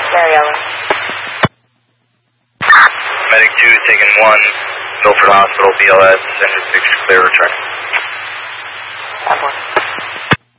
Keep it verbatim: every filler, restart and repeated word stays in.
Mary Ellen. Medic two, taking one, Milford Hospital, B L S, San Francisco, clear return.